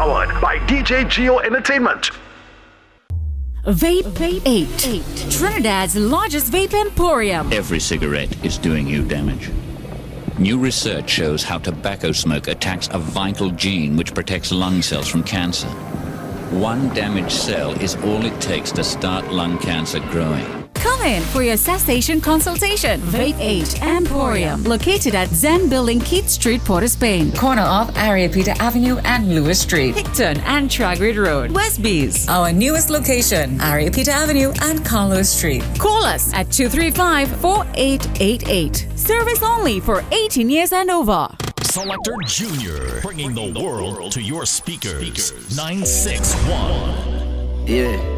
Powered by DJ Geo Entertainment. Vape 8, Trinidad's largest vape emporium. Every cigarette is doing you damage. New research shows how tobacco smoke attacks a vital gene which protects lung cells from cancer. One damaged cell is all it takes to start lung cancer growing. Come in for your cessation consultation. Vape 8 Emporium, located at Zen Building, Keith Street, Port of Spain. Corner of Ariapita Avenue and Lewis Street. Hickton and Tragrid Road, Westbees. Our newest location, Ariapita Avenue and Carlos Street. Call us at 235-4888. Service only for 18 years and over. Selector Junior, bringing the world to your speakers. 961. Yeah.